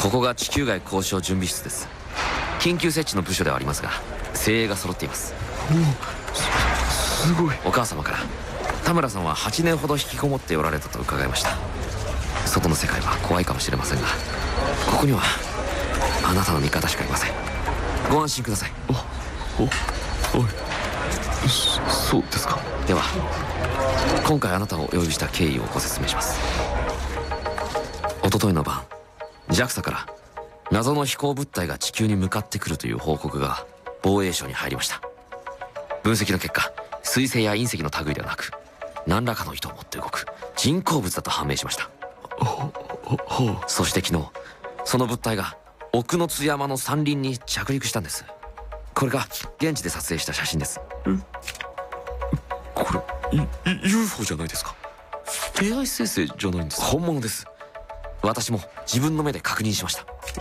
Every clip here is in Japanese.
ここが地球外交渉準備室です。緊急設置の部署ではありますが、精鋭が揃っています。 すごい。 お母様から田村さんは8年ほど引きこもっておられたと伺いました。外の世界は怖いかもしれませんが、ここにはあなたの味方しかいません。ご安心ください。 そうですか。 では今回あなたをお呼びした経緯をご説明します。一昨日の晩、 JAXA から謎の飛行物体が地球に向かってくるという報告が防衛省に入りました。分析の結果、彗星や隕石の類ではなく、何らかの意図を持って動く人工物だと判明しました。そして昨日、その物体が奥の津山の山林に着陸したんです。これが現地で撮影した写真です。 これUFO じゃないですか。 AI 生成じゃないんですか。 本物です。私も自分の目で確認しました。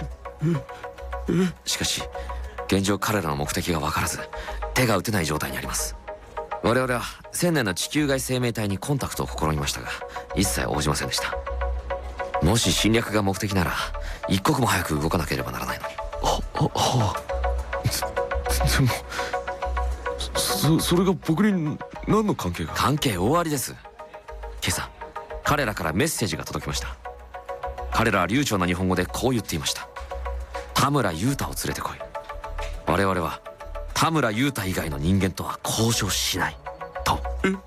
しかし現状彼らの目的が分からず、手が打てない状態にあります。我々は1000年の地球外生命体にコンタクトを試みましたが、一切応じませんでした。もし侵略が目的なら一刻も早く動かなければならないのに。 でもそれが僕に何の関係が。 関係大ありです。今朝彼らからメッセージが届きました。彼らは流暢な日本語でこう言っていました。田村雄太を連れてこい。我々は田村雄太以外の人間とは交渉しないと。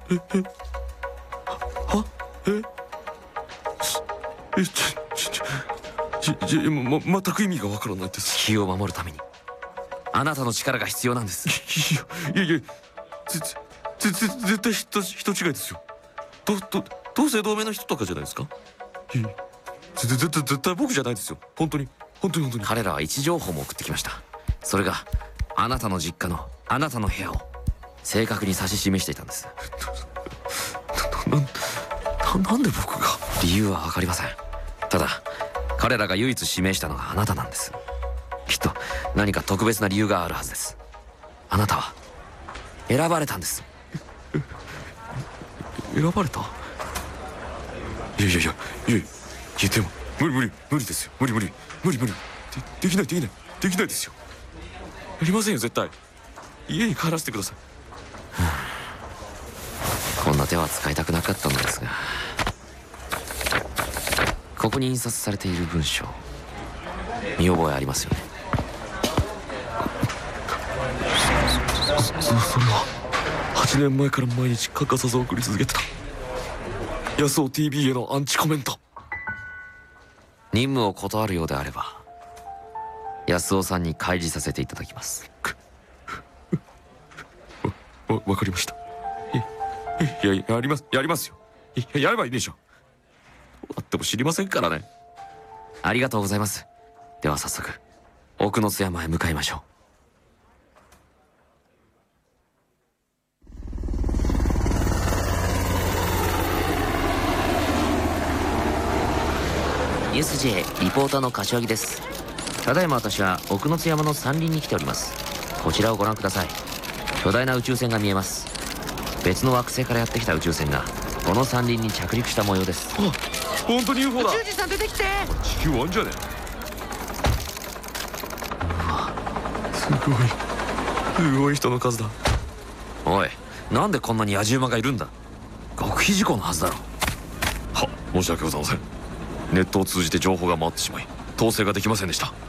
全く意味がわからないです。 地球を守るためにあなたの力が必要なんです。 いや絶対人違いですよ。同姓同名の人とかじゃないですか。絶対僕じゃないですよ。本当に。 彼らは位置情報も送ってきました。それがあなたの実家のあなたの部屋を正確に指し示していたんです。 なんで僕が。 理由は分かりません。ただ彼らが唯一指名したのがあなたなんです。きっと何か特別な理由があるはずです。あなたは選ばれたんです。 選ばれた。いやでも無理ですよ。無理できないですよ。やりませんよ絶対。家に帰らせてください。 こんな手は使いたくなかったのですが、ここに印刷されている文章、見覚えありますよね。 それは8年前から毎日欠かさず送り続けてた安尾 TV へのアンチコメント。 任務を断るようであれば安尾さんに開示させていただきます。 わかりました。やりますよ。やればいいでしょ。どうなっても知りませんからね。 ありがとうございます。では早速奥の津山へ向かいましょう。USJ リポーターの柏木です。ただいま私は奥の津山の山林に来ております。こちらをご覧ください。巨大な宇宙船が見えます。別の惑星からやってきた宇宙船がこの山林に着陸した模様です。 本当に UFO だ。 宇宙人さん出てきて。 地球あんじゃねえ。すごい人の数だ。 おい、なんでこんなに野獣馬がいるんだ。極秘事項のはずだろ。 申し訳ございません。ネットを通じて情報が回ってしまい統制ができませんでした。